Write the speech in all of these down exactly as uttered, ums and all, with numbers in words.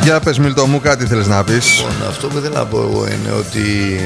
Για πες Μίλτο μου, κάτι θέλεις να πεις? Λοιπόν, αυτό που θέλω να πω εγώ είναι ότι,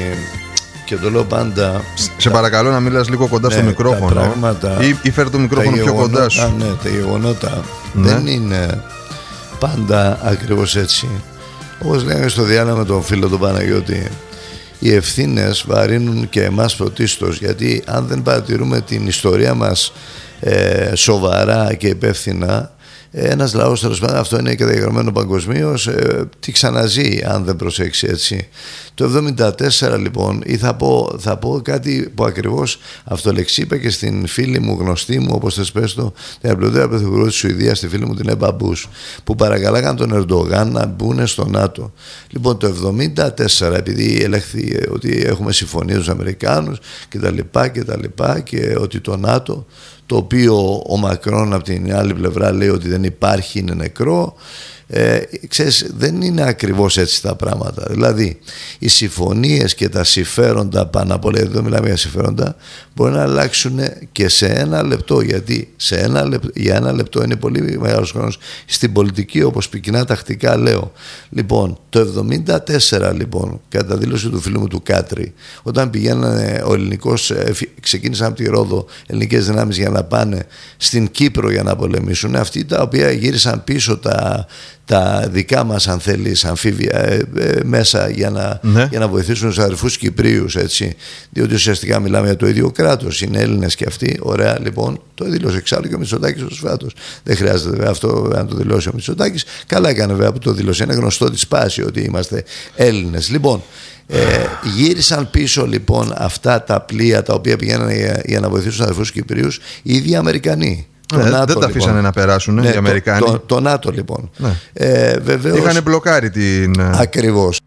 και το λέω πάντα, σε παρακαλώ να μιλάς λίγο κοντά, ναι, στο μικρόφωνο πράγματα, ή, ή φέρε το μικρόφωνο πιο γεγονότα, κοντά σου. Ναι, τα γεγονότα, ναι, δεν είναι πάντα ακριβώς έτσι. Όπως λέγαμε στο διάλογο με τον φίλο τον Παναγιώτη, οι ευθύνες βαρύνουν και εμάς πρωτίστως, γιατί αν δεν παρατηρούμε την ιστορία μας ε, σοβαρά και υπεύθυνα, ένας λαός, τέλος πάντων, αυτό είναι και διαγραμμένο παγκοσμίως, ε, τι ξαναζεί αν δεν προσέξει έτσι. Το εβδομήντα τέσσερα λοιπόν, ή θα πω, θα πω κάτι που ακριβώς αυτολεξή είπα και στην φίλη μου, γνωστή μου, όπως θες πες το, την απλωτέρα πρωθυπουργό της Σουηδίας, στη φίλη μου την Έμπα Μπούς, που παρακαλάγαν τον Ερντογάν να μπουν στο ΝΑΤΟ. Λοιπόν, το εβδομήντα τέσσερα, επειδή ελέγχθη ότι έχουμε συμφωνία τους Αμερικάνους και τα λοιπά και τα λοιπά, και ότι το ΝΑΤΟ, το οποίο ο Μακρόν από την άλλη πλευρά λέει ότι δεν υπάρχει, είναι νεκρό. Ε, ξέρεις, δεν είναι ακριβώς έτσι τα πράγματα. Δηλαδή οι συμφωνίες και τα συμφέροντα, πάνω απ' όλα, εδώ μιλάμε για συμφέροντα, μπορεί να αλλάξουν και σε ένα λεπτό, γιατί σε ένα λεπτό, για ένα λεπτό είναι πολύ μεγάλος χρόνος στην πολιτική, όπως πυκνά τακτικά λέω. Λοιπόν, το εβδομήντα τέσσερα λοιπόν, κατά δήλωση του φίλου μου του Κάτρη, όταν πηγαίνανε ο ελληνικός, ξεκίνησαν από τη Ρόδο ελληνικές δυνάμεις για να πάνε στην Κύπρο για να πολεμήσουν, αυτοί τα οποία γύρισαν πίσω τα τα δικά μας, αν θέλεις, αμφίβια ε, ε, μέσα για να, ναι. για να βοηθήσουν τους αδερφούς Κυπρίους, έτσι, διότι ουσιαστικά μιλάμε για το ίδιο κράτος, είναι Έλληνες και αυτοί. Ωραία, λοιπόν, το δήλωσε εξάλλου και ο Μητσοτάκης προσφάτως. Δεν χρειάζεται βέβαια αυτό να το δηλώσει ο Μητσοτάκης. Καλά έκανε βέβαια που το δήλωσε, είναι γνωστό της πάση ότι είμαστε Έλληνες. Λοιπόν, ε, γύρισαν πίσω λοιπόν αυτά τα πλοία τα οποία πηγαίνανε για, για να βοηθήσουν τους αδερφούς Κυπρίους οι ίδιοι Αμερικανοί. Το ναι, ΝΑΤΟ, δεν τα αφήσανε λοιπόν να περάσουν, ναι, οι Αμερικάνοι. Το, το, το ΝΑΤΟ λοιπόν. Ναι. Ε, βεβαίως, είχανε μπλοκάρει την. Ακριβώς.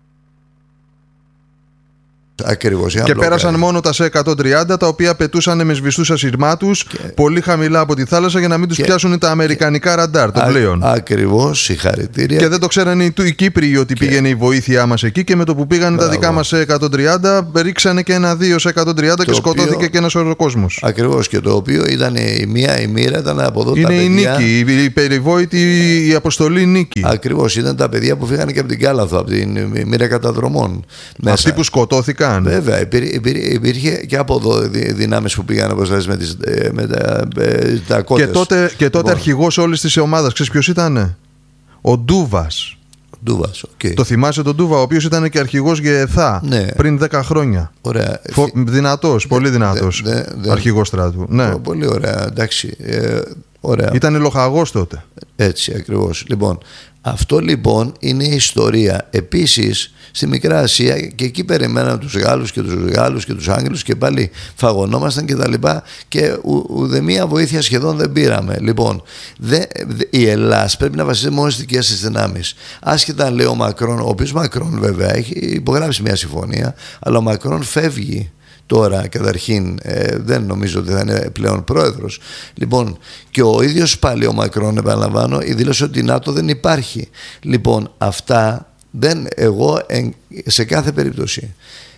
Ακριβώς, και πέρασαν μόνο τα σε εκατόν τριάντα, τα οποία πετούσαν με σβηστούς ασυρμάτους και... πολύ χαμηλά από τη θάλασσα για να μην τους και... πιάσουν τα αμερικανικά και... ραντάρ των πλοίων. Ακριβώς, συγχαρητήρια. Και δεν το ξέρανε οι, οι Κύπροι ότι και... πήγαινε η βοήθειά μας εκεί, και με το που πήγαν τα δικά μας σε εκατόν τριάντα ρίξανε και ένα δύο σε εκατόν τριάντα και σκοτώθηκε οποίο... και ένας οροκόσμος. Ακριβώς, και το οποίο ήταν η μία, η μοίρα ήταν από εδώ. Είναι τα η παιδιά... νίκη, η, η περιβόητη, η αποστολή νίκη. Ακριβώς, ήταν τα παιδιά που φύγανε και από την Κάλαθο, από την μοίρα καταδρομών. Αυτοί που σκοτώθηκαν. Βέβαια, υπήρχε και από εδώ δυνάμεις που πήγαν, όπως λες, με, τις, με τα, τα κότες. Και τότε, και τότε λοιπόν, αρχηγός όλης της ομάδας, ξέρεις ποιος ήταν? Ο Ντούβας. Ντούβας, okay. Το θυμάσαι τον Ντούβα, ο οποίος ήταν και αρχηγός ΓΕΘΑ, ναι, πριν δέκα χρόνια. Ωραία. Φο... Δυνατός, πολύ δυνατός δε, δε, δε, αρχηγός στρατού. Ναι. Πολύ ωραία, εντάξει. Ε, ωραία. Ήταν λοχαγός τότε. Έτσι ακριβώς. Λοιπόν, αυτό λοιπόν είναι η ιστορία. Επίσης στη Μικρά Ασία, και εκεί περιμέναν τους Γάλλους και τους Γάλλους και τους Άγγλους και πάλι φαγωνόμασταν και τα λοιπά, και ουδεμία βοήθεια σχεδόν δεν πήραμε. Λοιπόν, δε, δε, η Ελλάς πρέπει να βασίζεται μόνο στις δικές της δυνάμεις. Άσχετα λέει ο Μακρόν, ο οποίος Μακρόν βέβαια έχει υπογράψει μια συμφωνία, αλλά ο Μακρόν φεύγει τώρα καταρχήν, ε, δεν νομίζω ότι θα είναι πλέον πρόεδρος. Λοιπόν, και ο ίδιος πάλι ο Μακρόν, επαναλαμβάνω, η δήλωση ότι η ΝΑΤΟ δεν υπάρχει. Λοιπόν, αυτά δεν, εγώ σε κάθε περίπτωση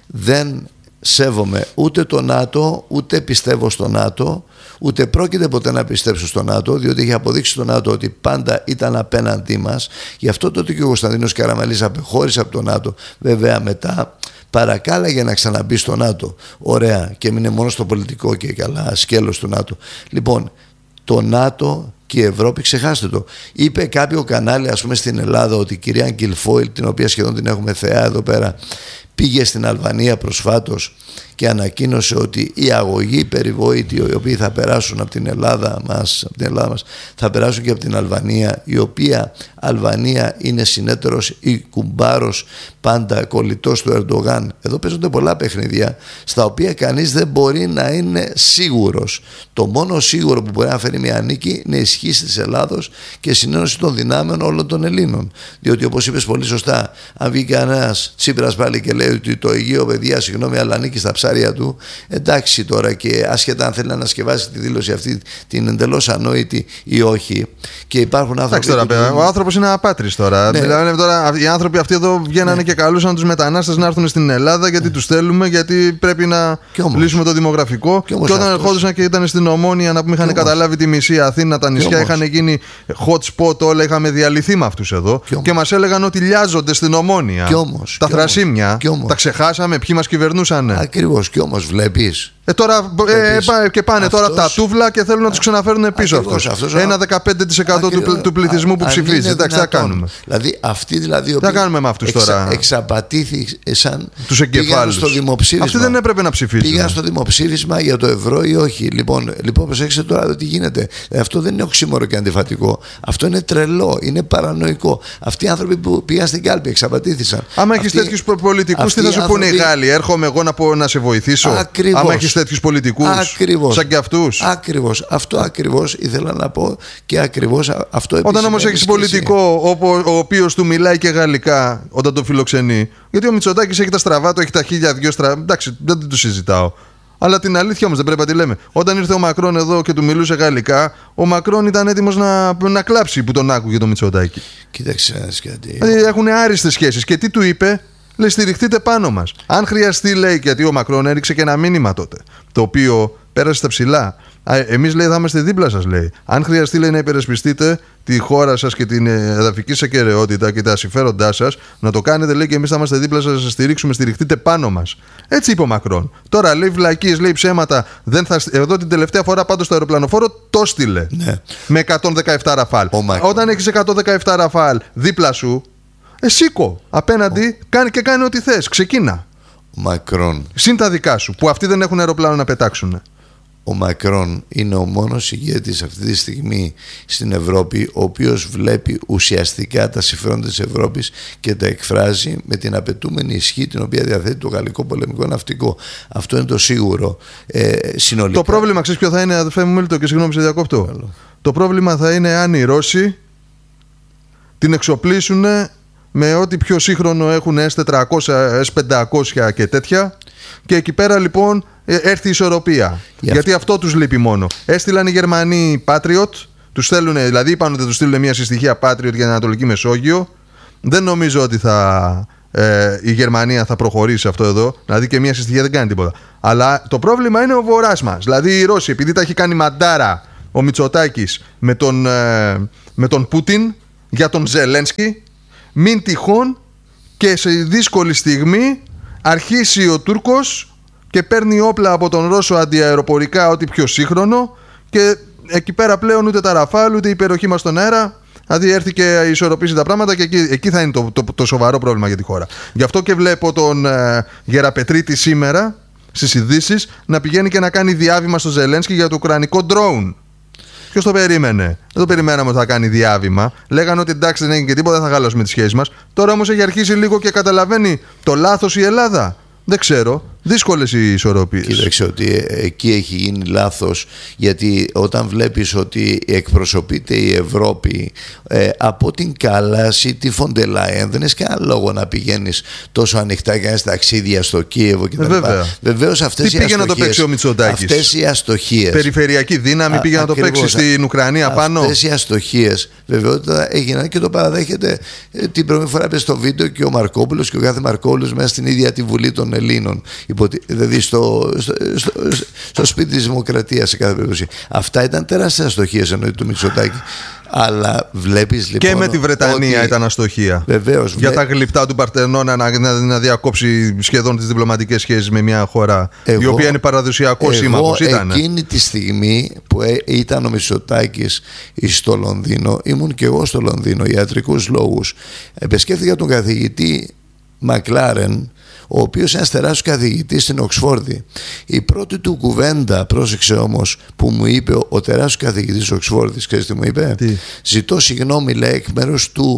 δεν σέβομαι ούτε το ΝΑΤΟ, ούτε πιστεύω στο ΝΑΤΟ, ούτε πρόκειται ποτέ να πιστέψω στο ΝΑΤΟ, διότι έχει αποδείξει το ΝΑΤΟ ότι πάντα ήταν απέναντί μας. Γι' αυτό τότε και ο Κωνσταντίνος Καραμανλής απεχώρησε από το ΝΑΤΟ. Βέβαια μετά παρακάλαγε να ξαναμπεί στο ΝΑΤΟ. Ωραία, και έμεινε μόνο στο πολιτικό και καλά σκέλος του ΝΑΤΟ. Λοιπόν, το ΝΑΤΟ και η Ευρώπη, ξεχάστε το. Είπε κάποιο κανάλι, ας πούμε, στην Ελλάδα, ότι η κυρία Γκιλφόιλ, την οποία σχεδόν την έχουμε θεά εδώ πέρα, πήγε στην Αλβανία προσφάτως και ανακοίνωσε ότι οι αγωγοί περιβόητοι, οι οποίοι θα περάσουν από την Ελλάδα μας, από την Ελλάδα μας θα περάσουν και από την Αλβανία, η οποία Αλβανία είναι συνέτερος ή κουμπάρος πάντα κολλητός του Ερντογάν. Εδώ παίζονται πολλά παιχνίδια στα οποία κανείς δεν μπορεί να είναι σίγουρος. Το μόνο σίγουρο που μπορεί να φέρει μια νίκη είναι η ισχύ της Ελλάδος και η συνένωση των δυνάμεων όλων των Ελλήνων. Διότι, όπως είπες πολύ σωστά, αν βγει κανένας Τσίπρας πάλι και λέει λέει ότι το Αιγαίο, παιδιά, συγγνώμη, αλλά ανήκει στα ψάρια του. Εντάξει τώρα, και άσχετα αν θέλει να ανασκευάσει τη δήλωση αυτή, την εντελώς ανόητη ή όχι. Και υπάρχουν άνθρωποι. Εντάξει τώρα, του... ο άνθρωπος είναι απάτρις τώρα. Ναι. Δηλαδή, τώρα. Οι άνθρωποι αυτοί εδώ βγαίνανε, ναι, και καλούσαν τους μετανάστες να έρθουν στην Ελλάδα γιατί, ναι, τους θέλουμε, γιατί πρέπει να όμως, λύσουμε το δημογραφικό. Και, και όταν ερχόντουσαν και ήταν στην Ομόνια, να πούμε, είχαν καταλάβει τη μισή Αθήνα, τα νησιά είχαν γίνει hot spot, όλα είχαμε διαλυθεί με αυτούς εδώ. Και, και μας έλεγαν ότι λιάζονται στην Ομόνια. Όμως, τα θρασίμια, τα ξεχάσαμε, ποιοι μας κυβερνούσαν. Ακριβώς, και όμως βλέπεις. Ε, τώρα ε, ε, και πάνε αυτός, τώρα τα τούβλα και θέλουν να τους ξαναφέρουν πίσω αυτούς. αυτός. Ένα δεκαπέντε τοις εκατό του, του πληθυσμού α, που ψηφίζει. Εντάξει, τι θα κάνουμε. Δηλαδή, αυτοί δηλαδή. Τι θα κάνουμε με αυτούς εξα, τώρα. Εξαπατήθησαν τους εγκεφάλους. Στο δημοψήφισμα. Αυτοί δεν έπρεπε να ψηφίσουν. Πήγαν στο δημοψήφισμα για το ευρώ ή όχι. Λοιπόν, λοιπόν προσέξτε τώρα τι γίνεται. Αυτό δεν είναι οξύμορο και αντιφατικό. Αυτό είναι τρελό, είναι παρανοϊκό. Αυτοί οι άνθρωποι που πήγαν στην κάλπη εξαπατήθησαν. Άμα έχει τέτοιους πολιτικούς, τι θα σου πούνε οι Γάλλοι. Έρχομαι εγώ να σε βοηθήσω. Άμα έχει τέτοιους πολιτικούς σαν και αυτούς. Ακριβώς. Αυτό ακριβώς ήθελα να πω και ακριβώς αυτό. Όταν όμως έχεις πολιτικό ο οποίος του μιλάει και γαλλικά όταν το φιλοξενεί. Γιατί ο Μητσοτάκης έχει τα στραβά του, έχει τα χίλια δυο στραβά. Εντάξει, δεν το συζητάω. Αλλά την αλήθεια όμως δεν πρέπει να τη λέμε. Όταν ήρθε ο Μακρόν εδώ και του μιλούσε γαλλικά, ο Μακρόν ήταν έτοιμος να, να κλάψει που τον άκουγε το Μητσοτάκη. Κοίταξε κάτι. Δηλαδή έχουν άριστες σχέσεις. Και τι του είπε? Λέει, στηριχτείτε πάνω μας. Αν χρειαστεί, λέει, γιατί ο Μακρόν έριξε και ένα μήνυμα τότε, το οποίο πέρασε στα ψηλά. Εμείς, λέει, θα είμαστε δίπλα σας, λέει. Αν χρειαστεί, λέει, να υπερασπιστείτε τη χώρα σας και την εδαφική σας ακεραιότητα και τα συμφέροντά σας, να το κάνετε, λέει, και εμείς θα είμαστε δίπλα σας, να σας στηρίξουμε, στηριχτείτε πάνω μας. Έτσι είπε ο Μακρόν. Τώρα λέει βλακίες, λέει ψέματα. Δεν θα... Εδώ την τελευταία φορά πάντως στο αεροπλανοφόρο το στείλε. Ναι. Με εκατόν δεκαεπτά ραφάλ. Όταν έχεις εκατόν δεκαεπτά ραφάλ δίπλα σου, Ε, σήκω απέναντι, oh. κάνει και κάνει ό,τι θες. Ξεκίνα. Ο Μακρόν. Συν τα δικά σου, που αυτοί δεν έχουν αεροπλάνο να πετάξουν. Ο Μακρόν είναι ο μόνος ηγέτης αυτή τη στιγμή στην Ευρώπη, ο οποίος βλέπει ουσιαστικά τα συμφέροντα της Ευρώπης και τα εκφράζει με την απαιτούμενη ισχύ την οποία διαθέτει το γαλλικό πολεμικό ναυτικό. Αυτό είναι το σίγουρο. Ε, συνολικά... Το πρόβλημα, ξέρεις ποιο θα είναι, αδερφέ μου Μίλτο, και συγγνώμη σε διακόπτω. Καλό. Το πρόβλημα θα είναι αν οι Ρώσοι την εξοπλίσουν με ό,τι πιο σύγχρονο έχουν ες τετρακόσια, ες πεντακόσια και τέτοια, και εκεί πέρα λοιπόν έρθει η ισορροπία. Yeah. Γιατί αυτό τους λείπει μόνο. Έστειλαν οι Γερμανοί Patriot, τους θέλουν, δηλαδή είπαν ότι τους στείλουν μια συστοιχεία Patriot για την Ανατολική Μεσόγειο. Δεν νομίζω ότι θα, ε, η Γερμανία θα προχωρήσει αυτό εδώ. Δηλαδή και μια συστοιχεία δεν κάνει τίποτα. Αλλά το πρόβλημα είναι ο βορράς μας. Δηλαδή οι Ρώσοι, επειδή τα έχει κάνει μαντάρα ο Μητσοτάκης με τον, ε, με τον Πούτιν για τον Ζελένσκι, μην τυχόν και σε δύσκολη στιγμή αρχίσει ο Τούρκος και παίρνει όπλα από τον Ρώσο αντιαεροπορικά, ό,τι πιο σύγχρονο, και εκεί πέρα πλέον ούτε τα Ραφάλ ούτε η υπεροχή μας στον αέρα, δηλαδή έρθει και ισορροπήσει τα πράγματα, και εκεί, εκεί θα είναι το, το, το σοβαρό πρόβλημα για τη χώρα. Γι' αυτό και βλέπω τον ε, Γεραπετρίτη σήμερα στις ειδήσεις να πηγαίνει και να κάνει διάβημα στο Ζελένσκι για το ουκρανικό ντρόουν. Ποιος το περίμενε? Δεν το περιμέναμε ότι θα κάνει διάβημα. Λέγανε ότι εντάξει, δεν έγινε και τίποτα, θα χαλάσουμε τις σχέσεις μας. Τώρα όμως έχει αρχίσει λίγο και καταλαβαίνει το λάθος η Ελλάδα. Δεν ξέρω. Δύσκολες οι ισορροπίες. Κοίταξε ότι εκεί έχει γίνει λάθος, γιατί όταν βλέπεις ότι εκπροσωπείται η Ευρώπη ε, από την Κάλαση, τη Φοντελάιεν, δεν έχει κανένα λόγο να πηγαίνεις τόσο ανοιχτά και να κάνεις ταξίδια στο Κίεβο κτλ. Βέβαια. Βεβαίως αυτές τι οι πήγε αστοχίες, να το παίξει ο Μητσοτάκης? Αυτές οι αστοχίες. Περιφερειακή δύναμη πήγε Α, να το ακριβώς, παίξει στην Ουκρανία πάνω. Αυτές οι αστοχίες βεβαιότητα έγιναν και το παραδέχεται. Ε, την πρώτη φορά πες στο βίντεο και ο Μαρκόπουλος και ο κάθε Μαρκόπουλος μέσα στην ίδια τη Βουλή των Ελλήνων. Δηλαδή στο, στο, στο, στο σπίτι της Δημοκρατίας σε κάθε περίπτωση. Αυτά ήταν τεράστιες αστοχίες εννοείται του Μητσοτάκη. Αλλά βλέπεις λοιπόν. Και με τη Βρετανία ότι... ήταν αστοχία. Βεβαίως. Για βλέ... τα γλυπτά του Παρτενώνα να, να, να διακόψει σχεδόν τις διπλωματικές σχέσεις με μια χώρα εγώ, η οποία είναι παραδοσιακό σύμμαχος. Εκείνη τη στιγμή που ε, ήταν ο Μητσοτάκης στο Λονδίνο, ήμουν και εγώ στο Λονδίνο για ιατρικούς λόγους. Επισκέφθηκα τον καθηγητή Μακλάρεν, ο οποίος είναι ένας τεράστιος καθηγητής στην Οξφόρδη. Η πρώτη του κουβέντα, πρόσεξε όμως, που μου είπε ο τεράστιος καθηγητής της Οξφόρδης, ξέρεις τι μου είπε? Τι? Ζητώ συγγνώμη, λέει, εκ μέρους του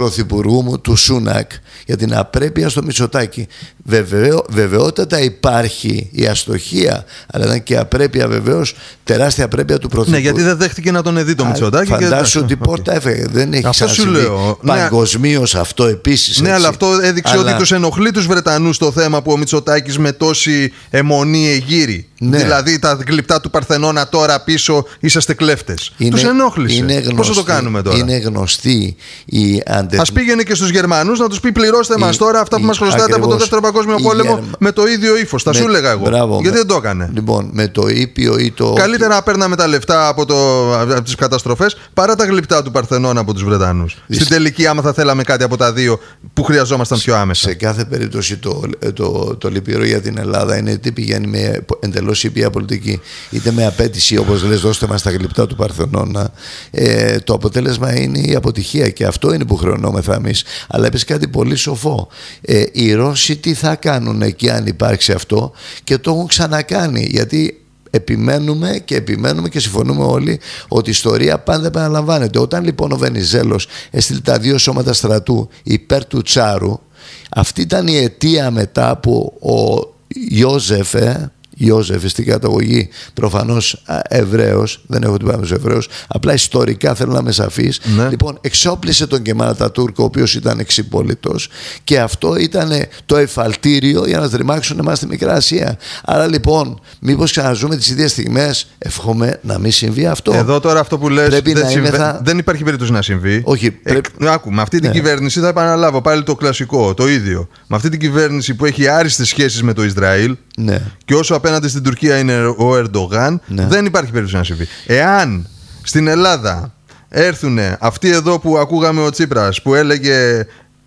πρωθυπουργού μου, του Σούνακ, για την απρέπεια στο Μητσοτάκη. Βεβαιώ, βεβαιότατα υπάρχει η αστοχία, αλλά ήταν και απρέπεια, βεβαίως, τεράστια απρέπεια του πρωθυπουργού. Ναι, γιατί δεν δέχτηκε να τον δει το Μητσοτάκη. Φαντάσου ότι okay. πόρτα έφεγε. Δεν έχει ξανασυμβεί. Παγκοσμίως ναι, αυτό επίσης. Ναι, έτσι. Αλλά αυτό έδειξε αλλά... ότι τους ενοχλεί τους Βρετανούς το θέμα που ο Μητσοτάκης με τόση αιμονή εγείρει. Ναι. Δηλαδή τα γλυπτά του Παρθενώνα τώρα πίσω είσαστε κλέφτες. Τους ενόχλησε. Πώς θα το κάνουμε τώρα? Είναι γνωστή η αντε... Ας πήγαινε και στους Γερμανούς να τους πει πληρώστε η... μας τώρα αυτά που η... μας χρωστάτε ακριβώς, από το Δεύτερο Παγκόσμιο Πόλεμο Γερμα... με το ίδιο ύφος. Θα με... σου έλεγα εγώ. Μπράβο, γιατί με... δεν το έκανε. Λοιπόν, με το ήπιο ή το. Καλύτερα να παίρναμε τα λεφτά από, το... από τις καταστροφές παρά τα γλυπτά του Παρθενώνα από τους Βρετανούς. Δυσ... Στην τελική, άμα θα θέλαμε κάτι από τα δύο που χρειαζόμασταν πιο άμεσα. Σε κάθε περίπτωση το, το, το, το λυπηρό για την Ελλάδα είναι τι πηγαίνει με εντελώς ήπια πολιτική. Είτε με απέτηση, όπως λες, δώστε μας τα γλυπτά του Παρθενώνα. Ε, το αποτέλεσμα είναι η αποτυχία και αυτό είναι που χρεωνόμεθα εμείς. Αλλά είπες κάτι πολύ σοφό. Ε, οι Ρώσοι τι θα κάνουν εκεί αν υπάρξει αυτό, και το έχουν ξανακάνει, γιατί επιμένουμε και επιμένουμε και συμφωνούμε όλοι ότι η ιστορία πάντα επαναλαμβάνεται. Όταν λοιπόν ο Βενιζέλος έστειλε τα δύο σώματα στρατού υπέρ του Τσάρου, αυτή ήταν η αιτία μετά που ο Ιώζεφ ε, Ιώζεφ στην καταγωγή προφανώς Εβραίος, δεν έχω τίποτα με τους Εβραίους, απλά ιστορικά θέλω να είμαι σαφής. Ναι. Λοιπόν, εξόπλισε τον Κεμάλ Ατατούρκ, ο οποίος ήταν εξυπόλυτος, και αυτό ήταν το εφαλτήριο για να τριμάξουν εμάς στη Μικρά Ασία. Άρα λοιπόν, μήπως ξαναζούμε τις ίδιες στιγμές? Εύχομαι να μην συμβεί αυτό. Εδώ τώρα αυτό που λες δεν, συμβα... θα... δεν υπάρχει περίπτωση να συμβεί. Όχι, πρέπει... ε, άκου, με αυτή την ναι. κυβέρνηση θα επαναλάβω πάλι το κλασικό, το ίδιο. Με αυτή την κυβέρνηση που έχει άριστες σχέσεις με το Ισραήλ, ναι. και όσο απέναντι στην Τουρκία είναι ο Ερντογάν, ναι. δεν υπάρχει περίπτωση να συμβεί. Εάν στην Ελλάδα έρθουν αυτοί εδώ που ακούγαμε ο Τσίπρας που έλεγε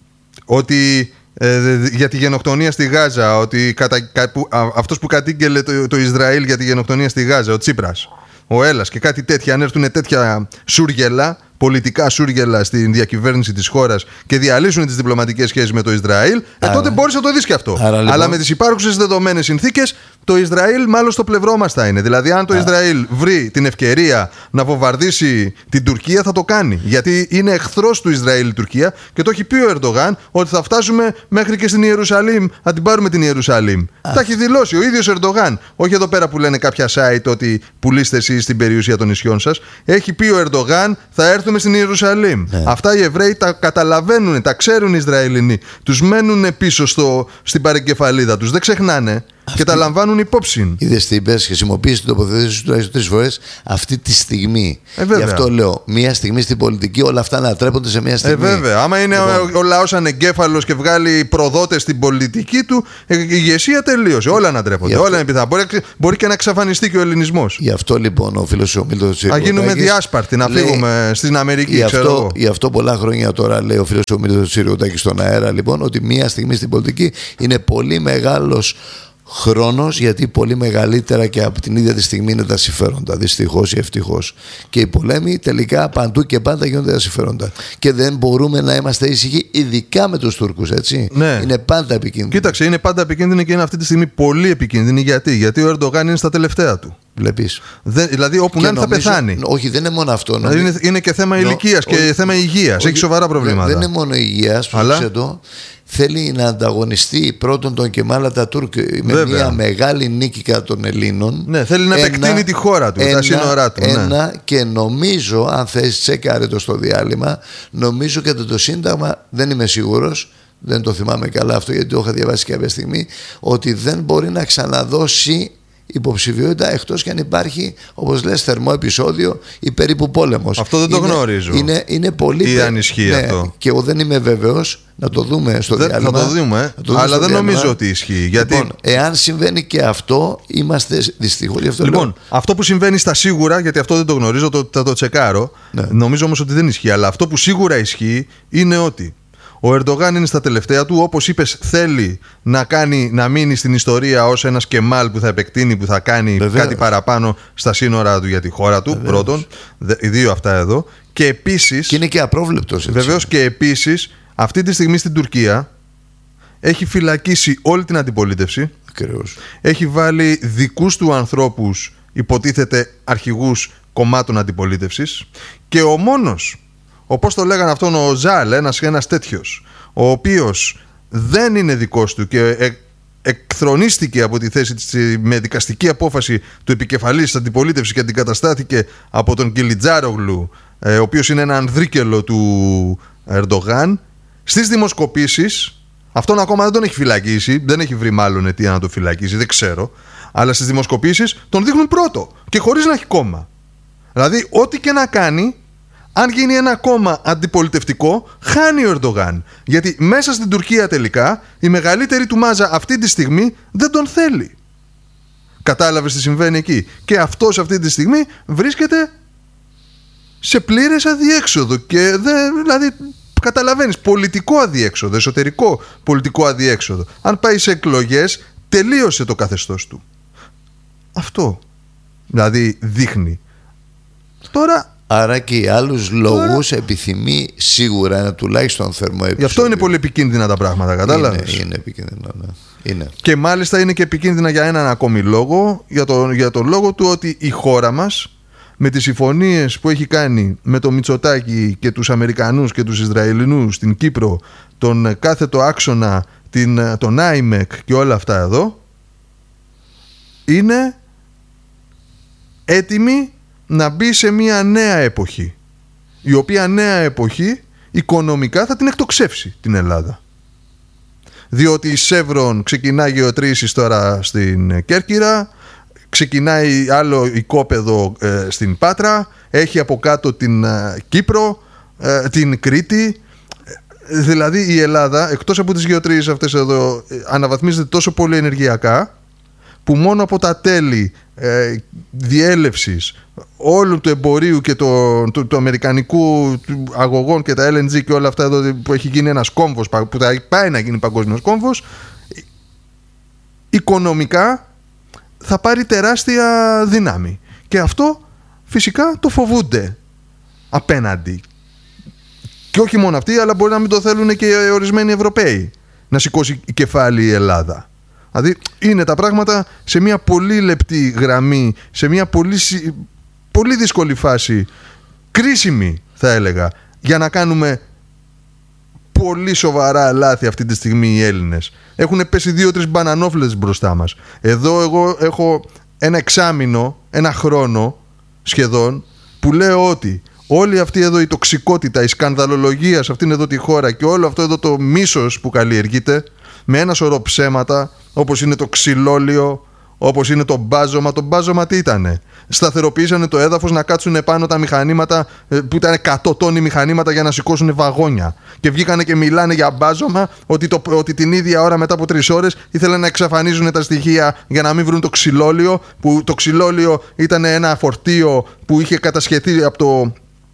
ότι ε, για τη γενοκτονία στη Γάζα, ότι κατα, κα, που, α, αυτός που κατήγγελε το, το Ισραήλ για τη γενοκτονία στη Γάζα, ο Τσίπρας, ο Έλλας και κάτι τέτοια, αν έρθουν τέτοια σούργελα, πολιτικά σούργελα στην διακυβέρνηση της χώρας και διαλύσουν τις διπλωματικές σχέσεις με το Ισραήλ, ε, τότε μπορείς να το δεις και αυτό. Άρα, λοιπόν... Αλλά με τις υπάρχουσες δεδομένες συνθήκες, το Ισραήλ μάλλον στο πλευρό μας θα είναι. Δηλαδή, αν το Α. Ισραήλ βρει την ευκαιρία να βομβαρδίσει την Τουρκία, θα το κάνει. Γιατί είναι εχθρός του Ισραήλ η Τουρκία και το έχει πει ο Ερντογάν ότι θα φτάσουμε μέχρι και στην Ιερουσαλήμ, να την πάρουμε την Ιερουσαλήμ. Α. Τα έχει δηλώσει ο ίδιος Ερντογάν. Όχι εδώ πέρα που λένε κάποια site ότι πουλήστε εσείς την περιουσία των νησιών σας. Έχει πει ο Ερντογάν, θα έρθουμε στην Ιερουσαλήμ. Ναι. Αυτά οι Εβραίοι τα καταλαβαίνουν, τα ξέρουν οι Ισραηλινοί. Τους μένουν πίσω στο, στην παρεγκεφαλίδα τους. Δεν ξεχνάνε. Αυτή... και τα λαμβάνουν υπόψη. Είδες τι είπες, χρησιμοποίησες την τοποθέτηση σου τουλάχιστον τρεις φορές αυτή τη στιγμή. Ε, Γι' αυτό λέω, μία στιγμή στην πολιτική όλα αυτά να τρέπονται σε μία στιγμή. Ε, βέβαια. Άμα είναι λοιπόν... ο, ο λαός ανεγκέφαλος και βγάλει προδότες στην πολιτική του, η ηγεσία τελείωσε. Όλα να τρέπονται. Αυτό... Όλα είναι πιθανά. Μπορεί, μπορεί και να εξαφανιστεί και ο ελληνισμός. Γι' αυτό λοιπόν ο φίλος ο Μίλτος Τσίρκοτάκης. Να γίνουμε διάσπαρτοι, να λέει... φύγουμε στην Αμερική. Γι' αυτό, γι' αυτό πολλά χρόνια τώρα λέει ο φίλος ο Μίλτος Τσίρκοτάκης στον αέρα λοιπόν ότι μία στιγμή στην πολιτική είναι πολύ μεγάλος χρόνος, γιατί πολύ μεγαλύτερα και από την ίδια τη στιγμή είναι τα συμφέροντα, δυστυχώς ή ευτυχώς. Και οι πολέμοι τελικά παντού και πάντα γίνονται τα συμφέροντα. Και δεν μπορούμε να είμαστε ήσυχοι, ειδικά με τους Τούρκους, έτσι. Ναι. Είναι πάντα επικίνδυνο. Κοίταξε, είναι πάντα επικίνδυνο και είναι αυτή τη στιγμή πολύ επικίνδυνη. Γιατί, γιατί ο Ερντογάν είναι στα τελευταία του. Βλέπεις. Δεν, δηλαδή όπου να είναι θα πεθάνει. Όχι, δεν είναι μόνο αυτό. Δηλαδή είναι, είναι και θέμα ηλικίας και όχι, θέμα υγείας. Έχει σοβαρά προβλήματα. Δεν είναι μόνο υγείας, αλλά το, θέλει να ανταγωνιστεί πρώτον τον Κεμάλ Ατατούρκ με Βέβαια. μια μεγάλη νίκη κατά των Ελλήνων. Ναι, θέλει να ένα, επεκτείνει τη χώρα του, ένα, τα σύνορά του. Ένα, ναι. Και νομίζω, αν θες τσέκαρε το στο διάλειμμα, νομίζω και το, το Σύνταγμα, δεν είμαι σίγουρος, δεν το θυμάμαι καλά αυτό γιατί το είχα διαβάσει κάποια στιγμή, ότι δεν μπορεί να ξαναδώσει υποψηφιότητα εκτός και αν υπάρχει, όπως λες, θερμό επεισόδιο ή περίπου πόλεμος. Αυτό δεν το είναι, γνωρίζω. Είναι, είναι πολύ. Ή αν ισχύει ναι, αυτό. Και εγώ δεν είμαι βέβαιος. Να το δούμε στο δεν, διάλειμμα. Θα το δούμε, το δούμε αλλά δεν διάλειμμα. Νομίζω ότι ισχύει. Γιατί... Λοιπόν, εάν συμβαίνει και αυτό, είμαστε δυστυχώς. Αυτό λοιπόν, λέω. αυτό που συμβαίνει στα σίγουρα, γιατί αυτό δεν το γνωρίζω, το, θα το τσεκάρω. Ναι. Νομίζω όμως ότι δεν ισχύει. Αλλά αυτό που σίγουρα ισχύει είναι ότι ο Ερντογάν είναι στα τελευταία του, όπως είπες, θέλει να, κάνει, να μείνει στην ιστορία ως ένας Κεμάλ που θα επεκτείνει, που θα κάνει Βεβαίως. κάτι παραπάνω στα σύνορα του για τη χώρα του. Βεβαίως. Πρώτον, οι δύο αυτά εδώ. Και επίσης. Και είναι και απρόβλεπτος. Βεβαίως και επίσης, αυτή τη στιγμή στην Τουρκία έχει φυλακίσει όλη την αντιπολίτευση. Ακριβώς. Έχει βάλει δικούς του ανθρώπους, υποτίθεται αρχηγούς κομμάτων αντιπολίτευσης. Και ο μόνος όπως το λέγανε αυτόν ο Ζάλ, ένας, ένας τέτοιος, ο οποίος δεν είναι δικός του και ε, εκθρονίστηκε από τη θέση της με δικαστική απόφαση του επικεφαλής της αντιπολίτευσης και αντικαταστάθηκε από τον Κιλιτζάρογλου, ε, ο οποίος είναι ένα ανδρίκελο του Ερντογάν, στις δημοσκοπήσεις, αυτόν ακόμα δεν τον έχει φυλακίσει, δεν έχει βρει μάλλον αιτία να τον φυλακίσει, δεν ξέρω, αλλά στις δημοσκοπήσεις τον δείχνουν πρώτο και χωρίς να έχει κόμμα. Δηλαδή, ό,τι και να κάνει, αν γίνει ένα κόμμα αντιπολιτευτικό, χάνει ο Ερντογάν. Γιατί μέσα στην Τουρκία τελικά η μεγαλύτερη του μάζα αυτή τη στιγμή δεν τον θέλει. Κατάλαβες τι συμβαίνει εκεί? Και αυτός αυτή τη στιγμή βρίσκεται σε πλήρες αδιέξοδο. Και δεν, δηλαδή, καταλαβαίνεις, πολιτικό αδιέξοδο, εσωτερικό πολιτικό αδιέξοδο. Αν πάει σε εκλογές, τελείωσε το καθεστώς του. Αυτό δηλαδή δείχνει. Τώρα. Άρα και για άλλους λόγους επιθυμεί σίγουρα ένα τουλάχιστον θερμό επεισόδιο. Γι' αυτό είναι πολύ επικίνδυνα τα πράγματα, κατάλαβες? Είναι, είναι επικίνδυνα, ναι. Είναι. Και μάλιστα είναι και επικίνδυνα για έναν ακόμη λόγο, για τον για το λόγο του ότι η χώρα μας, με τις συμφωνίες που έχει κάνει με το Μητσοτάκη και τους Αμερικανούς και τους Ισραηλινούς στην Κύπρο, τον κάθετο άξονα, την, τον άιμεκ και όλα αυτά εδώ, είναι έτοιμη να μπει σε μια νέα εποχή, η οποία νέα εποχή οικονομικά θα την εκτοξεύσει την Ελλάδα. Διότι η Σεύρον ξεκινάει γεωτρήσεις τώρα στην Κέρκυρα, ξεκινάει άλλο οικόπεδο ε, στην Πάτρα, έχει από κάτω την ε, Κύπρο, ε, την Κρήτη. Ε, δηλαδή η Ελλάδα, εκτός από τις γεωτρήσεις αυτές εδώ, ε, αναβαθμίζεται τόσο πολύ ενεργειακά, που μόνο από τα τέλη ε, διέλευσης όλου του εμπορίου και το, του, του αμερικανικού του αγωγών και τα ελ εν τζι και όλα αυτά εδώ που έχει γίνει ένας κόμβος, που θα πάει να γίνει παγκόσμιος κόμβος, οικονομικά θα πάρει τεράστια δύναμη. Και αυτό φυσικά το φοβούνται απέναντι. Και όχι μόνο αυτοί, αλλά μπορεί να μην το θέλουν και ορισμένοι Ευρωπαίοι, να σηκώσει κεφάλι η Ελλάδα. Δηλαδή είναι τα πράγματα σε μια πολύ λεπτή γραμμή, σε μια πολύ, πολύ δύσκολη φάση, κρίσιμη θα έλεγα, για να κάνουμε πολύ σοβαρά λάθη αυτή τη στιγμή οι Έλληνες. Έχουν πέσει δύο-τρεις μπανανόφλες μπροστά μας. Εδώ εγώ έχω ένα εξάμηνο, ένα χρόνο σχεδόν, που λέω ότι όλη αυτή εδώ η τοξικότητα, η σκανδαλολογία σε αυτήν εδώ τη χώρα και όλο αυτό εδώ το μίσος που καλλιεργείται, με ένα σωρό ψέματα, όπως είναι το ξυλόλιο, όπως είναι το μπάζωμα. Το μπάζωμα τι ήτανε? Σταθεροποιήσανε το έδαφος να κάτσουν επάνω τα μηχανήματα που ήταν εκατό τόνοι μηχανήματα για να σηκώσουν βαγόνια. Και βγήκανε και μιλάνε για μπάζωμα, ότι, το, ότι την ίδια ώρα μετά από τρεις ώρες ήθελαν να εξαφανίζουν τα στοιχεία για να μην βρουν το ξυλόλιο. Που το ξυλόλιο ήταν ένα φορτίο που είχε κατασχεθεί από το.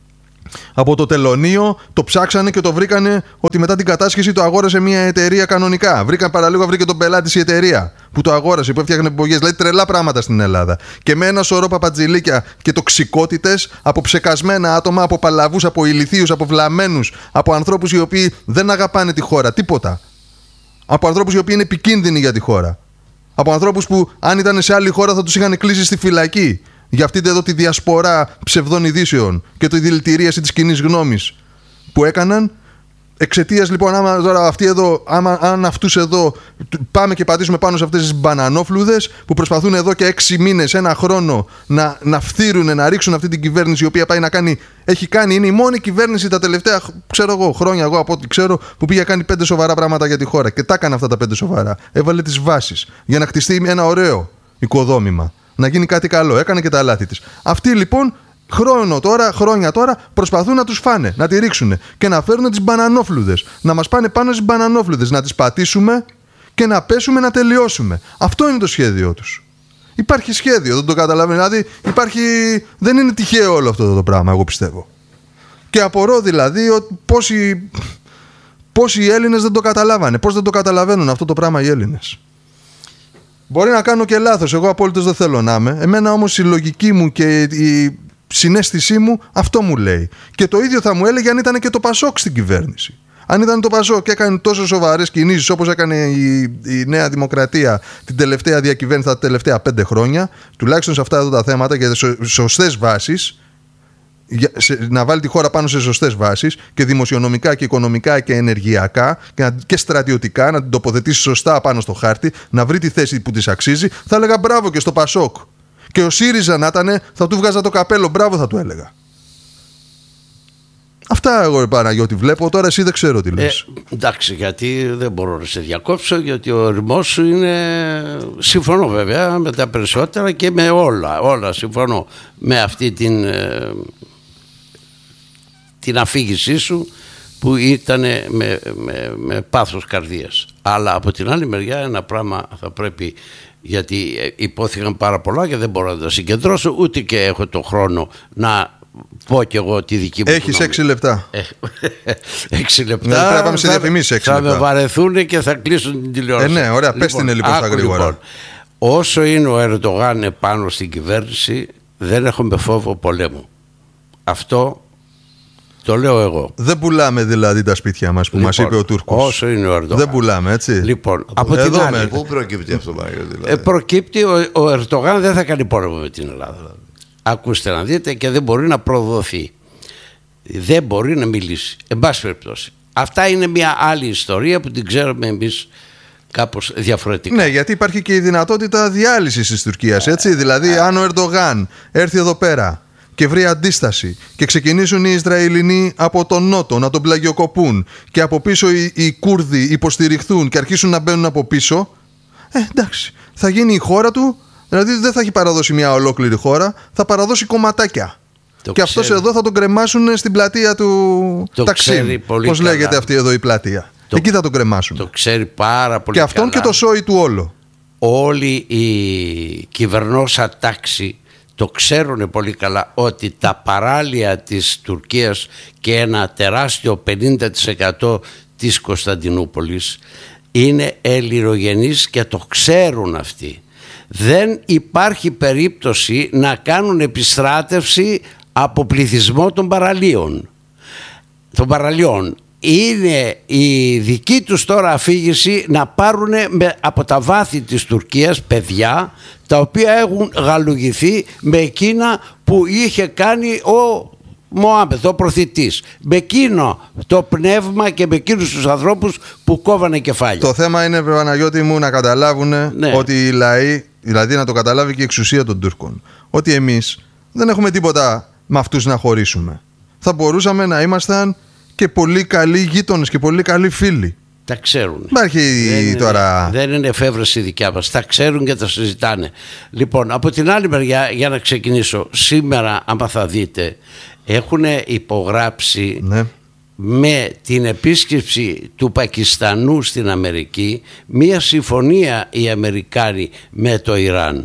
Από το τελωνείο, το ψάξανε και το βρήκανε ότι μετά την κατάσχεση το αγόρασε μια εταιρεία κανονικά. Βρήκαν παραλίγο, βρήκε τον πελάτη η εταιρεία που το αγόρασε, που έφτιαχνε μπογιές. Δηλαδή τρελά πράγματα στην Ελλάδα. Και με ένα σωρό παπατζηλίκια και τοξικότητες από ψεκασμένα άτομα, από παλαβούς, από ηλιθίους, από βλαμμένους, από ανθρώπους οι οποίοι δεν αγαπάνε τη χώρα, τίποτα. Από ανθρώπους οι οποίοι είναι επικίνδυνοι για τη χώρα. Από ανθρώπους που αν ήταν σε άλλη χώρα θα τους είχαν κλείσει στη φυλακή. Για αυτή εδώ τη διασπορά ψευδών ειδήσεων και τη δηλητηρίαση της κοινής γνώμης που έκαναν. Εξαιτίας λοιπόν, άμα τώρα αυτοί εδώ, άμα, αν αυτούς εδώ πάμε και πατήσουμε πάνω σε αυτές τις μπανανόφλουδες που προσπαθούν εδώ και έξι μήνες, ένα χρόνο να, να φθείρουν, να ρίξουν αυτή την κυβέρνηση, η οποία πάει να κάνει, έχει κάνει, είναι η μόνη κυβέρνηση τα τελευταία, ξέρω εγώ, χρόνια, εγώ από ό,τι ξέρω, που πήγε να κάνει πέντε σοβαρά πράγματα για τη χώρα. Και τα έκανε αυτά τα πέντε σοβαρά. Έβαλε τις βάσεις για να χτιστεί ένα ωραίο οικοδόμημα. Να γίνει κάτι καλό. Έκανε και τα λάθη της. Αυτοί λοιπόν χρόνο τώρα, χρόνια τώρα προσπαθούν να τους φάνε, να τη ρίξουν και να φέρουν τις μπανανόφλουδες. Να μας πάνε πάνω στις μπανανόφλουδες, να τις πατήσουμε και να πέσουμε να τελειώσουμε. Αυτό είναι το σχέδιό τους. Υπάρχει σχέδιο, δεν το καταλαβαίνω. Δηλαδή υπάρχει, δεν είναι τυχαίο όλο αυτό το πράγμα, εγώ πιστεύω. Και απορώ δηλαδή ότι πόσοι, πόσοι Έλληνες δεν το καταλάβανε, πώς δεν το καταλαβαίνουν αυτό το πράγμα οι Έλληνες. Μπορεί να κάνω και λάθος, εγώ απόλυτος δεν θέλω να είμαι. Εμένα όμως η λογική μου και η συναίσθησή μου αυτό μου λέει. Και το ίδιο θα μου έλεγε αν ήταν και το Πασόκ στην κυβέρνηση. Αν ήταν το Πασόκ και έκανε τόσο σοβαρές κινήσεις όπως έκανε η, η Νέα Δημοκρατία την τελευταία διακυβέρνηση τα τελευταία πέντε χρόνια, τουλάχιστον σε αυτά εδώ τα θέματα και σε σωστές βάσεις, να βάλει τη χώρα πάνω σε σωστές βάσεις και δημοσιονομικά και οικονομικά και ενεργειακά και, να, και στρατιωτικά, να την τοποθετήσει σωστά πάνω στο χάρτη, να βρει τη θέση που της αξίζει, θα έλεγα μπράβο και στο Πασόκ. Και ο ΣΥΡΙΖΑ να ήταν, θα του βγάζα το καπέλο, μπράβο θα του έλεγα. Αυτά εγώ, Παναγιώτη, βλέπω. Τώρα εσύ δεν ξέρω τι λες. Ε, εντάξει, γιατί δεν μπορώ να σε διακόψω, γιατί ο οριμός σου είναι... Συμφωνώ βέβαια με τα περισσότερα και με όλα. Όλα συμφωνώ με αυτή την, την αφήγησή σου που ήταν με, με, με πάθος καρδίας. Αλλά από την άλλη μεριά ένα πράγμα θα πρέπει... Γιατί υπόθηκαν πάρα πολλά και δεν μπορώ να τα συγκεντρώσω, ούτε και έχω το χρόνο να πω κι εγώ τη δική μου. Έχεις έξι λεπτά. Έξι λεπτά. Ναι, πρέπει να πάμε σε διαφημίσεις έξι λεπτά. λεπτά. Θα με βαρεθούν και θα κλείσουν την τηλεόραση. Ε, ναι, ωραία, λοιπόν, πες την λοιπόν στα γρήγορα. Λοιπόν, όσο είναι ο Ερντογάν επάνω στην κυβέρνηση, δεν έχουμε φόβο πολέμου. Αυτό το λέω εγώ. Δεν πουλάμε δηλαδή τα σπίτια μας που λοιπόν, μας είπε ο Τούρκος. Όσο είναι ο Ερντογάν. Δεν πουλάμε, έτσι. Λοιπόν, από, από την άλλη. Πού προκύπτει αυτό, δηλαδή. ε, Προκύπτει ο, ο Ερντογάν δεν θα κάνει πόλεμο με την Ελλάδα. Ακούστε να δείτε, και δεν μπορεί να προδοθεί. Δεν μπορεί να μιλήσει. Εν πάση περιπτώσει. Αυτά είναι μια άλλη ιστορία που την ξέρουμε εμείς κάπως διαφορετικά. Ναι, γιατί υπάρχει και η δυνατότητα διάλυσης της Τουρκίας, έτσι. Δηλαδή, αν ο Ερντογάν έρθει εδώ πέρα και βρει αντίσταση και ξεκινήσουν οι Ισραηλινοί από τον νότο να τον πλαγιοκοπούν και από πίσω οι, οι Κούρδοι υποστηριχθούν και αρχίσουν να μπαίνουν από πίσω, ε, εντάξει, θα γίνει η χώρα του. Δηλαδή δεν θα έχει παραδώσει μια ολόκληρη χώρα, θα παραδώσει κομματάκια. Το και αυτός εδώ θα τον κρεμάσουν στην πλατεία του Ταξίμ. Πώς λέγεται αυτή εδώ η πλατεία. Το... Εκεί θα τον κρεμάσουν. Το ξέρει πάρα πολύ και αυτόν καλά. Και το σόι του όλο. Όλη η κυβερνόσα τάξη το ξέρουν πολύ καλά ότι τα παράλια της Τουρκίας και ένα τεράστιο πενήντα τοις εκατό της Κωνσταντινούπολης είναι ελληνογενείς και το ξέρουν αυτοί. Δεν υπάρχει περίπτωση να κάνουν επιστράτευση από πληθυσμό των παραλίων. Των παραλιών. Είναι η δική τους τώρα αφήγηση να πάρουν με, από τα βάθη της Τουρκίας παιδιά τα οποία έχουν γαλουγηθεί με εκείνα που είχε κάνει ο Μωάμεθ, ο προθητής. Με εκείνο το πνεύμα και με εκείνους τους ανθρώπους που κόβανε κεφάλια. Το θέμα είναι, Παναγιώτη μου, να καταλάβουν ναι. ότι οι λαοί, δηλαδή να το καταλάβει και η εξουσία των Τούρκων, ότι εμείς δεν έχουμε τίποτα με αυτούς να χωρίσουμε. Θα μπορούσαμε να ήμασταν και πολύ καλοί γείτονες και πολύ καλοί φίλοι. Τα ξέρουν. Υπάρχει δεν τώρα. Είναι, δεν είναι εφεύρεση δικιά μας. Τα ξέρουν και τα συζητάνε. Λοιπόν, από την άλλη μεριά, για να ξεκινήσω, σήμερα, άμα θα δείτε, έχουν υπογράψει ναι. με την επίσκεψη του Πακιστανού στην Αμερική μία συμφωνία οι Αμερικάνοι με το Ιράν,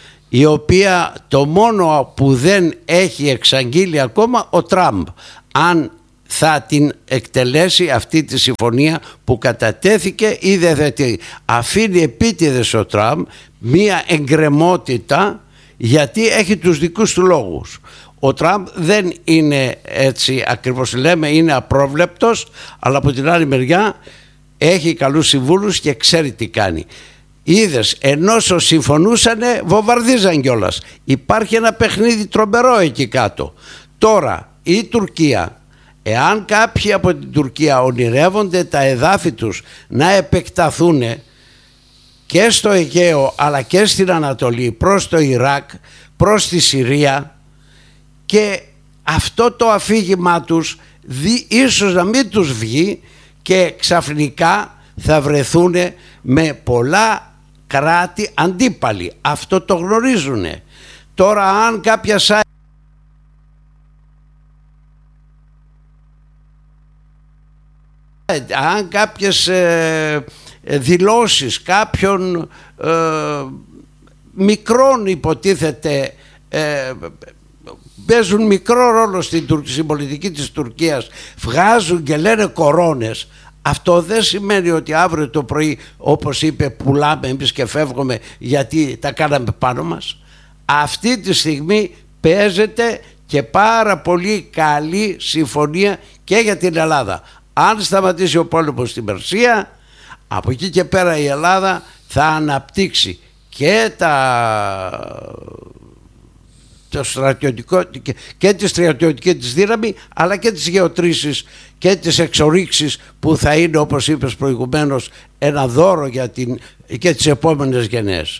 η οποία το μόνο που δεν έχει εξαγγείλει ακόμα ο Τραμπ, αν θα την εκτελέσει αυτή τη συμφωνία που κατατέθηκε ή δεν θα την αφήνει επίτηδες ο Τραμπ μία εγκρεμότητα, γιατί έχει τους δικούς του λόγους. Ο Τραμπ δεν είναι έτσι ακριβώς λέμε, είναι απρόβλεπτος, αλλά από την άλλη μεριά έχει καλούς συμβούλους και ξέρει τι κάνει. Είδες, ενώ συμφωνούσανε βομβαρδίζαν κιόλας. Υπάρχει ένα παιχνίδι τρομερό εκεί κάτω. Τώρα η Τουρκία, εάν κάποιοι από την Τουρκία ονειρεύονται τα εδάφη τους να επεκταθούν και στο Αιγαίο αλλά και στην Ανατολή, προς το Ιράκ, προς τη Συρία, και αυτό το αφήγημά τους δι, ίσως να μην τους βγει και ξαφνικά θα βρεθούν με πολλά κράτη αντίπαλοι. Αυτό το γνωρίζουν. Τώρα αν κάποια site αν κάποιες ε, δηλώσεις κάποιων ε, μικρών υποτίθεται ε, παίζουν μικρό ρόλο στην, στην πολιτική της Τουρκίας, βγάζουν και λένε κορώνες, αυτό δεν σημαίνει ότι αύριο το πρωί, όπως είπε, πουλάμε εμείς και φεύγουμε γιατί τα κάναμε πάνω μας. Αυτή τη στιγμή παίζεται και πάρα πολύ καλή συμφωνία και για την Ελλάδα. Αν σταματήσει ο πόλεμος στην Περσία, από εκεί και πέρα η Ελλάδα θα αναπτύξει και τα το στρατιωτικό και τη στρατιωτική της δύναμη, αλλά και τις γεωτρήσεις και τις εξορίξεις που θα είναι, όπως είπες προηγουμένως, ένα δώρο για την, και τις επόμενες γενναίες.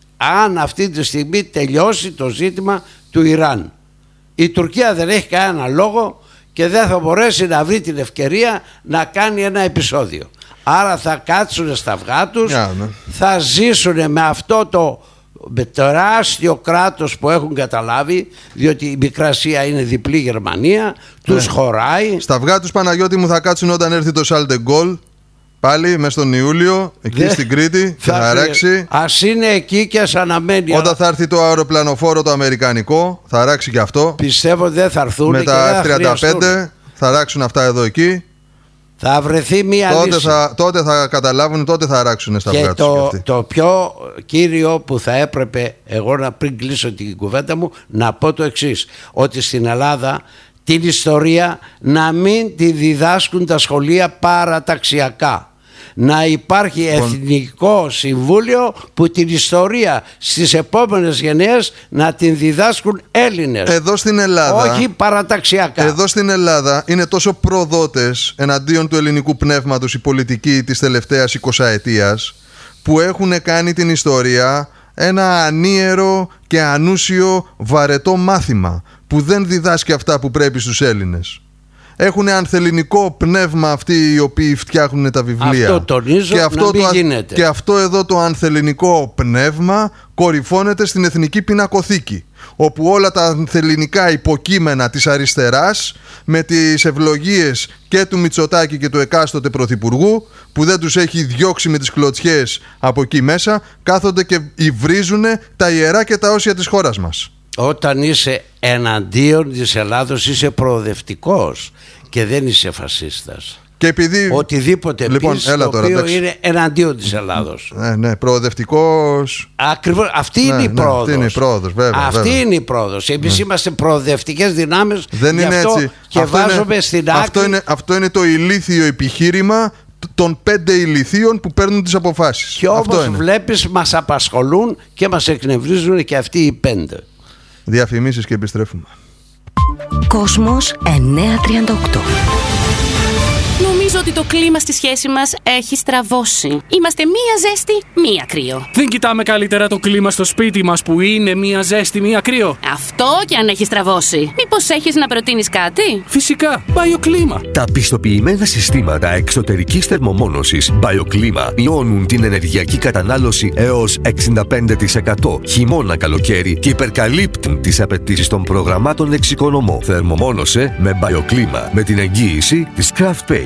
Αν αυτή τη στιγμή τελειώσει το ζήτημα του Ιράν, η Τουρκία δεν έχει κανένα λόγο και δεν θα μπορέσει να βρει την ευκαιρία να κάνει ένα επεισόδιο. Άρα θα κάτσουν στα αυγά τους, yeah, ναι. θα ζήσουν με αυτό το με τεράστιο κράτος που έχουν καταλάβει, διότι η Μικρασία είναι διπλή Γερμανία, τους yeah. χωράει. Στα αυγά τους, Παναγιώτη μου, θα κάτσουν όταν έρθει το Charles de Gaulle, πάλι μες τον Ιούλιο, εκεί yeah. στην Κρήτη, θα, θα ράξει. Ας είναι εκεί και ας αναμένει. Όταν θα έρθει το αεροπλανοφόρο το αμερικανικό, θα ράξει και αυτό. Πιστεύω δεν θα έρθουν. Με τα εφ τριάντα πέντε θα ράξουν αυτά εδώ εκεί. Θα βρεθεί μία τότε λύση. Θα, τότε θα καταλάβουν, τότε θα αράξουν στα αυγά τους. Και το, το πιο κύριο που θα έπρεπε εγώ να, πριν κλείσω την κουβέντα μου, να πω το εξής, ότι στην Ελλάδα την ιστορία να μην τη διδάσκουν τα σχολεία παραταξιακά. Να υπάρχει Εθνικό Συμβούλιο που την ιστορία στις επόμενες γενναίες να την διδάσκουν Έλληνες. Εδώ στην Ελλάδα, όχι παραταξιακά. Εδώ στην Ελλάδα είναι τόσο προδότες εναντίον του ελληνικού πνεύματος οι πολιτικοί της τελευταίας εικοσαετίας, που έχουν κάνει την ιστορία ένα ανίερο και ανούσιο βαρετό μάθημα που δεν διδάσκει αυτά που πρέπει στους Έλληνες. Έχουν ανθελληνικό πνεύμα αυτοί οι οποίοι φτιάχνουν τα βιβλία. Αυτό τονίζω, και αυτό, να μην το, γίνεται. Και αυτό εδώ το ανθελληνικό πνεύμα κορυφώνεται στην Εθνική Πινακοθήκη, όπου όλα τα ανθελληνικά υποκείμενα της αριστεράς, με τις ευλογίες και του Μητσοτάκη και του εκάστοτε πρωθυπουργού, που δεν τους έχει διώξει με τις κλωτσιές από εκεί μέσα, κάθονται και υβρίζουν τα ιερά και τα όσια της χώρας μας. Όταν είσαι εναντίον της Ελλάδος είσαι προοδευτικός και δεν είσαι φασίστας. Και επειδή... Οτιδήποτε λοιπόν, πεις έλα το τώρα, οποίο εντάξει. είναι εναντίον της Ελλάδος. Ναι, ναι, προοδευτικός. Ακριβώς, αυτή ναι, είναι η ναι, πρόοδος. Αυτή είναι η πρόοδος, βέβαια. Αυτή βέβαια. είναι η πρόοδος. Εμείς ναι. είμαστε προοδευτικές δυνάμεις. Δεν είναι αυτό έτσι. Και αυτό βάζουμε είναι, στην άκρη. Αυτό είναι, αυτό είναι το ηλίθιο επιχείρημα των πέντε ηλιθίων που παίρνουν τις αποφάσεις. Και όμως βλέπεις μας απασχολούν και μας εκνευρίζουν και αυτοί οι πέντε. Διαφημίσεις και επιστρέφουμε. Κόσμος εννιακόσια τριάντα οκτώ. Νομίζω ότι το κλίμα στη σχέση μας έχει στραβώσει. Είμαστε μία ζέστη, μία κρύο. Δεν κοιτάμε καλύτερα το κλίμα στο σπίτι μας που είναι μία ζέστη, μία κρύο? Αυτό και αν έχει στραβώσει. Μήπως έχεις να προτείνεις κάτι? Φυσικά, BioClima. Τα πιστοποιημένα συστήματα εξωτερικής θερμομόνωσης BioClima μειώνουν την ενεργειακή κατανάλωση έως εξήντα πέντε τοις εκατό χειμώνα καλοκαίρι και υπερκαλύπτουν τις απαιτήσεις των προγραμμάτων εξοικονομώ. Θερμομόνωσε με BioClima με την εγγύηση της Craft Paints.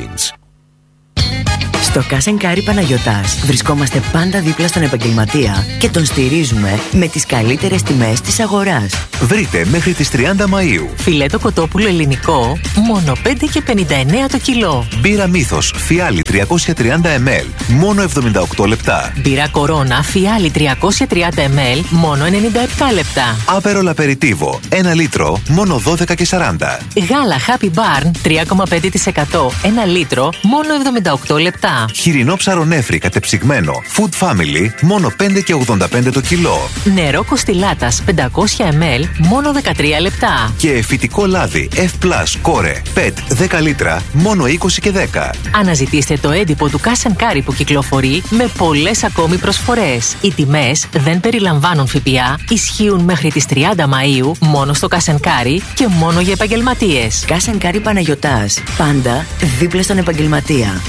Στο Cash and Carry Παναγιωτάς βρισκόμαστε πάντα δίπλα στον επαγγελματία και τον στηρίζουμε με τις καλύτερες τιμές της αγοράς. Βρείτε μέχρι τις τριάντα Μαΐου φιλέτο κοτόπουλο ελληνικό μόνο πέντε και πενήντα εννέα το κιλό. Μπύρα Μύθος φιάλι τριακόσια τριάντα μιλιλίτρα μόνο εβδομήντα οκτώ λεπτά. Μπύρα Κορώνα φιάλι τριακόσια τριάντα μιλιλίτρα μόνο ενενήντα επτά λεπτά. Άπερολ Απεριτίβο ένα λίτρο μόνο δώδεκα και σαράντα. Γάλα Happy Barn τρία κόμμα πέντε τοις εκατό ένα λίτρο μόνο εβδομήντα οκτώ λεπτά. Χοιρινό ψαρονέφρι κατεψυγμένο Food Family μόνο πέντε και ογδόντα πέντε το κιλό. Νερό Κοστιλάτας πεντακόσια μιλιλίτρα μόνο δεκατρία λεπτά. Και φυτικό λάδι F Plus Core πετ δέκα λίτρα μόνο είκοσι και δέκα. Αναζητήστε το έντυπο του Cash and Carry που κυκλοφορεί με πολλές ακόμη προσφορές. Οι τιμές δεν περιλαμβάνουν ΦΠΑ, ισχύουν μέχρι τις τριάντα Μαΐου μόνο στο Cash and Carry και μόνο για επαγγελματίες. Cash and Carry Παναγιωτάς, πάντα δίπλα στον επαγγελματία.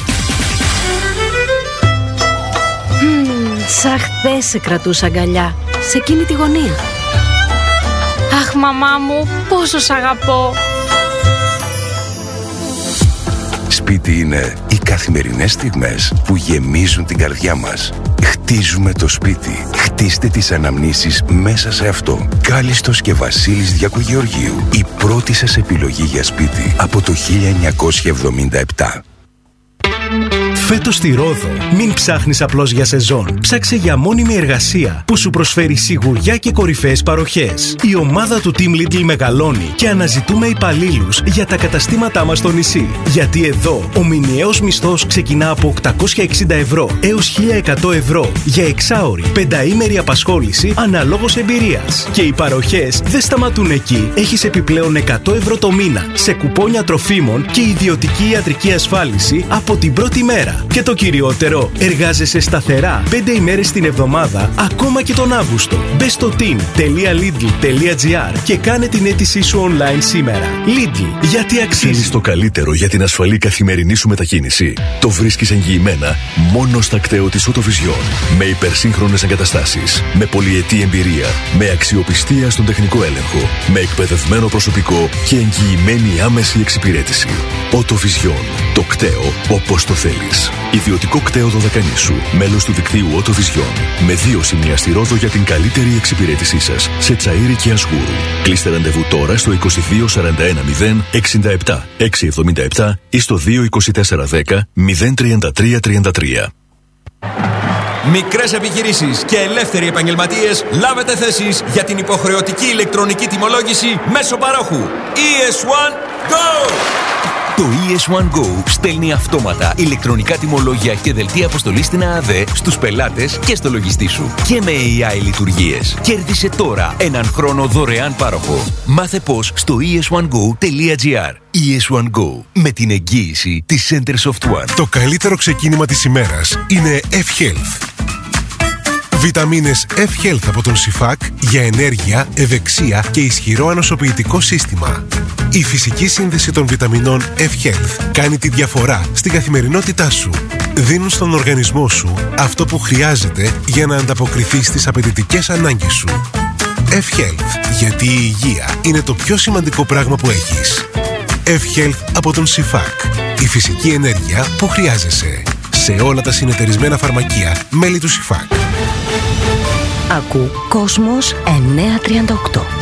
Σαν χθες σε κρατούσα αγκαλιά, σε εκείνη τη γωνία. Αχ, μαμά μου, πόσο σ' αγαπώ. Σπίτι είναι οι καθημερινές στιγμές που γεμίζουν την καρδιά μας. Χτίζουμε το σπίτι. Χτίστε τις αναμνήσεις μέσα σε αυτό. Κάλιστος και Βασίλης Διακογεωργίου. Η πρώτη σας επιλογή για σπίτι από το χίλια εννιακόσια εβδομήντα επτά. Φέτος στη Ρόδο, μην ψάχνεις απλώς για σεζόν. Ψάξε για μόνιμη εργασία που σου προσφέρει σιγουριά και κορυφαίες παροχές. Η ομάδα του Team Lidl μεγαλώνει και αναζητούμε υπαλλήλους για τα καταστήματά μας στο νησί. Γιατί εδώ ο μηνιαίος μισθός ξεκινά από οκτακόσια εξήντα ευρώ έως χίλια εκατό ευρώ για εξάωρη, πενταήμερη απασχόληση αναλόγως εμπειρίας. Και οι παροχές δεν σταματούν εκεί. Έχεις επιπλέον εκατό ευρώ το μήνα σε κουπόνια τροφίμων και ιδιωτική ιατρική ασφάλιση από την πρώτη μέρα. Και το κυριότερο, εργάζεσαι σταθερά πέντε ημέρες την εβδομάδα, ακόμα και τον Αύγουστο. Μπες στο team τελεία lidl τελεία gr και κάνε την αίτησή σου online σήμερα. Lidl, γιατί αξίζει. Θέλεις το καλύτερο για την ασφαλή καθημερινή σου μετακίνηση? Το βρίσκεις εγγυημένα μόνο στα κτέο της Autovision. Με υπερσύγχρονες εγκαταστάσεις, με πολυετή εμπειρία, με αξιοπιστία στον τεχνικό έλεγχο, με εκπαιδευμένο προσωπικό και εγγυημένη άμεση εξυπηρέτηση. Autovision. Το κτέο όπως το θέλεις. Ιδιωτικό κτέο Δωδεκανήσου. Μέλος του δικτύου Autovision. Με δύο σημεία στη Ρόδο για την καλύτερη εξυπηρέτησή σας. Σε Τσαΐρι και Ασγούρου. Κλείστε ραντεβού τώρα στο είκοσι δύο σαράντα ένα μηδέν εξήντα επτά εξακόσια εβδομήντα επτά ή στο δύο είκοσι τέσσερα δέκα μηδέν τριάντα τρία τριάντα τρία. Μικρές επιχειρήσεις και ελεύθεροι επαγγελματίες, λάβετε θέσεις για την υποχρεωτική ηλεκτρονική τιμολόγηση μέσω παρόχου. ι ες ουάν Go! Το ι ες ουάν Go στέλνει αυτόματα ηλεκτρονικά τιμολόγια και δελτία αποστολής στην ΑΑΔΕ στους πελάτες και στο λογιστή σου. Και με έι άι λειτουργίες. Κέρδισε τώρα έναν χρόνο δωρεάν πάροχο. Μάθε πώς στο ι ες ουάν go τελεία gr. ι ες ουάν Go, με την εγγύηση της Center Soft One. Το καλύτερο ξεκίνημα της ημέρας είναι F-Health. Βιταμίνες F-Health από τον Σιφάκ για ενέργεια, ευεξία και ισχυρό ανοσοποιητικό σύστημα. Η φυσική σύνδεση των βιταμινών F-Health κάνει τη διαφορά στην καθημερινότητά σου. Δίνουν στον οργανισμό σου αυτό που χρειάζεται για να ανταποκριθεί στις απαιτητικές ανάγκες σου. F-Health, γιατί η υγεία είναι το πιο σημαντικό πράγμα που έχεις. F-Health από τον Σιφάκ. Η φυσική ενέργεια που χρειάζεσαι. Σε όλα τα συνεταιρισμένα φαρμακεία, μέλη του Σιφάκ. Ακού Κόσμος εννιακόσια τριάντα οκτώ.